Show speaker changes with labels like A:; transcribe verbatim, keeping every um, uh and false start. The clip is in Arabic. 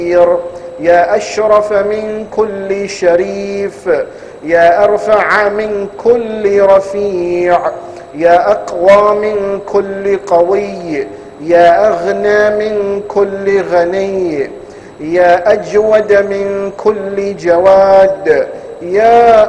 A: يا أشرف من كل شريف، يا أرفع من كل رفيع، يا أقوى من كل قوي، يا أغنى من كل غني، يا أجود من كل جواد، يا